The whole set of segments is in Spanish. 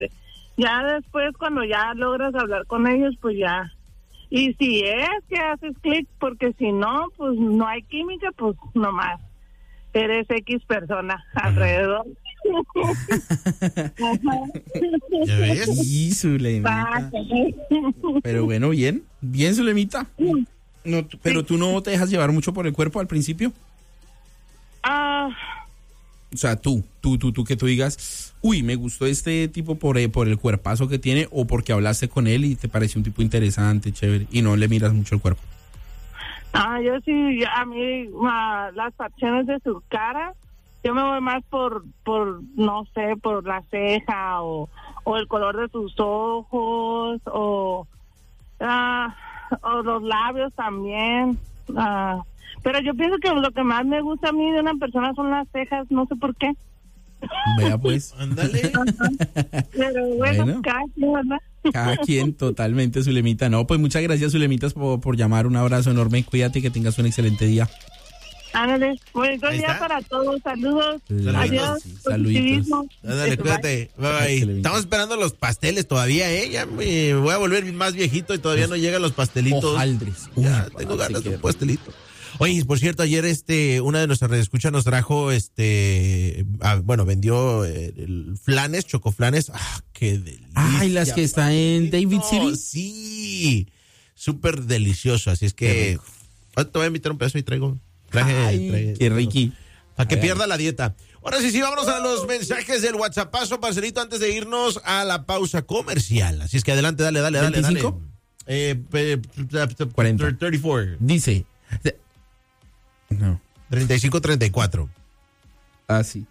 Ya después, cuando ya logras hablar con ellos, pues ya. Y si es que haces clic, porque si no, pues no hay química, pues nomás eres X persona alrededor. ¿Ya ves? Y Zulemita. Pero bueno, bien, Zulemita. No, pero tú no te dejas llevar mucho por el cuerpo al principio. O sea, tú que tú digas, uy, me gustó este tipo por el cuerpazo que tiene, o porque hablaste con él y te pareció un tipo interesante, chévere, y no le miras mucho el cuerpo. Yo sí, a mí las facciones de su cara, yo me voy más por no sé, por la ceja o el color de sus ojos o los labios también. Pero yo pienso que lo que más me gusta a mí de una persona son las cejas, no sé por qué. Vea pues. Ándale. Pero bueno, cada quien, ¿verdad? Cada quien, totalmente, Zulemita. No, pues muchas gracias, Zulemitas, por llamar. Un abrazo enorme. Cuídate y que tengas un excelente día. Ándale, buen día para todos. Saludos. Adiós. Sí, saluditos. Ándale, cuídate. Bye. Estamos esperando los pasteles todavía, Ya me voy a volver más viejito y todavía no llegan los pastelitos. Hojaldres. Ya tengo ganas de un pastelito. Oye, por cierto, ayer una de nuestras redescuchas nos trajo vendió flanes, chocoflanes. ¡Qué delicia! Ay, las que están en David City. Sí, súper delicioso, así es que te voy a invitar un pedazo y traje qué riqui. Para que pierda la dieta. Ahora sí, vámonos a los mensajes del WhatsAppazo, parcerito, antes de irnos a la pausa comercial. Así es que adelante, dale. 25? 40. 34. Dice. No. 35-34. Sí.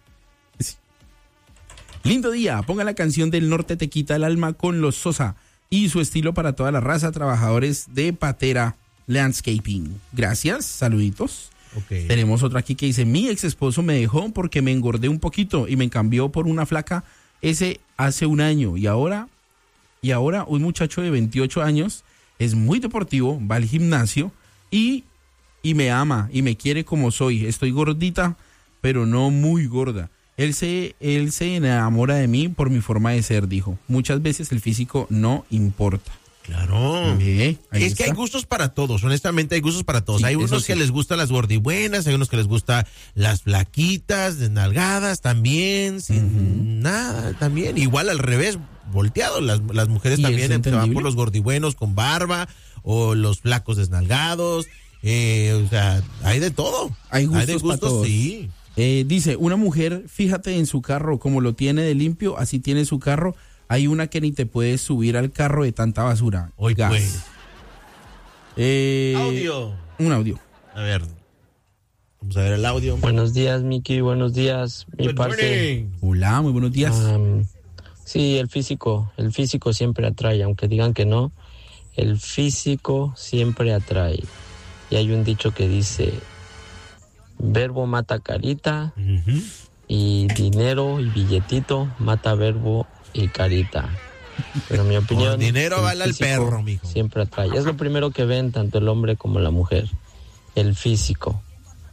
Lindo día. Ponga la canción del norte te quita el alma con los Sosa y su estilo para toda la raza, trabajadores de Patera Landscaping. Gracias, saluditos. Okay. Tenemos otra aquí que dice, mi ex esposo me dejó porque me engordé un poquito y me cambió por una flaca hace un año y ahora un muchacho de 28 años es muy deportivo, va al gimnasio y me ama y me quiere como soy. Estoy gordita, pero no muy gorda. Él se enamora de mí por mi forma de ser, dijo. Muchas veces el físico no importa. Claro. Es que hay gustos para todos, honestamente hay gustos para todos. Sí, hay unos que les gustan las gordibuenas, hay unos que les gustan las flaquitas, desnalgadas también, sin nada también. Igual al revés, volteado. Las mujeres también se van por los gordibuenos con barba o los flacos desnalgados. O sea, hay de todo. Hay gustos para todos. Sí. Dice, una mujer, fíjate en su carro, como lo tiene de limpio, así tiene su carro. Hay una que ni te puedes subir al carro de tanta basura. Oiga. Audio. Un audio. A ver. Vamos a ver el audio. Buenos días, Miki. Buenos días, mi parce. Hola, muy buenos días. Sí, el físico siempre atrae, aunque digan que no. El físico siempre atrae. Y hay un dicho que dice, verbo mata carita, y dinero y billetito mata verbo y carita. Pero en mi opinión, dinero vale al perro, mijo. Siempre atrae. Es lo primero que ven tanto el hombre como la mujer, el físico.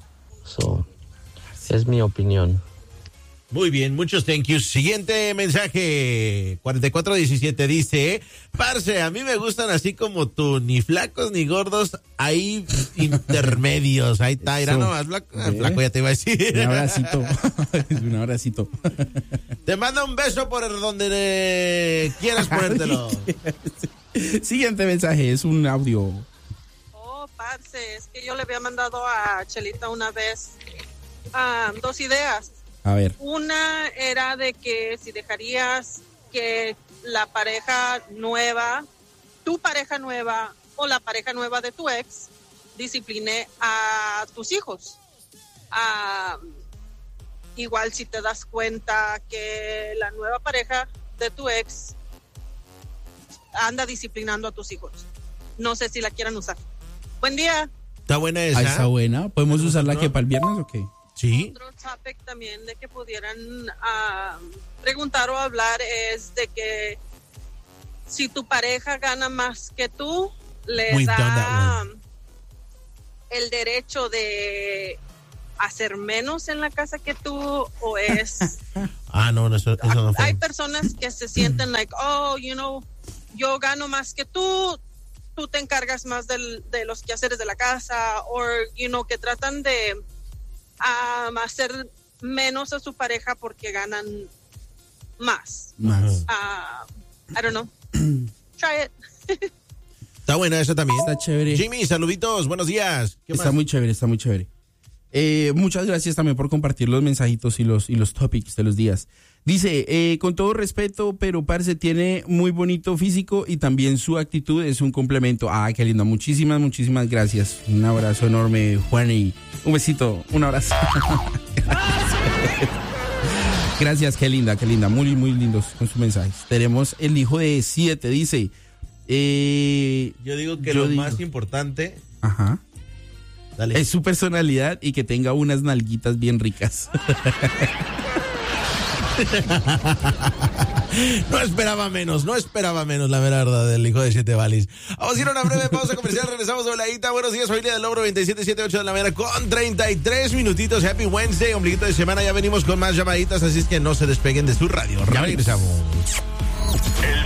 Es mi opinión. Muy bien, muchos thank yous. Siguiente mensaje, 4417 dice, parce, a mí me gustan así como tú, ni flacos ni gordos, hay intermedios, ahí está, irá nomás, flaco ya te iba a decir. Un abracito. Te manda un beso por donde quieras ponértelo. Siguiente mensaje, es un audio. Parce, es que yo le había mandado a Chelita una vez 2 ideas. A ver. Una era de que si dejarías que la pareja nueva, tu pareja nueva o la pareja nueva de tu ex, discipline a tus hijos. Igual si te das cuenta que la nueva pareja de tu ex anda disciplinando a tus hijos. No sé si la quieran usar. Buen día. Está buena esa. Está buena. ¿Podemos usarla que para el viernes o qué? Sí. Otro topic también de que pudieran preguntar o hablar es de que si tu pareja gana más que tú, le da el derecho de hacer menos en la casa que tú o es... No, eso no fue. Hay personas que se sienten like, yo gano más que tú te encargas más de los quehaceres de la casa, o, que tratan de hacer menos a su pareja porque ganan más. I don't know. Try it. Está buena esa también. Está chévere. Jimmy, saluditos, buenos días. Está muy chévere, está muy chévere. Muchas gracias también por compartir los mensajitos y los topics de los días. Dice, con todo respeto, pero parce tiene muy bonito físico y también su actitud es un complemento. Qué lindo. Muchísimas gracias. Un abrazo enorme, Juan, y un besito, un abrazo. Gracias, qué linda. Muy, muy lindos con sus mensajes. Tenemos el hijo de 7, dice. Yo digo que más importante. Ajá. Dale. Es su personalidad y que tenga unas nalguitas bien ricas. No esperaba menos, la verdad, del hijo de 7 balis. Vamos a ir a una breve pausa comercial, regresamos de voladita. Buenos días, familia del Logro, 2778 de la mañana con 33 minutitos. Happy Wednesday, ombliguito de semana. Ya venimos con más llamaditas, así es que no se despeguen de su radio. Ya regresamos.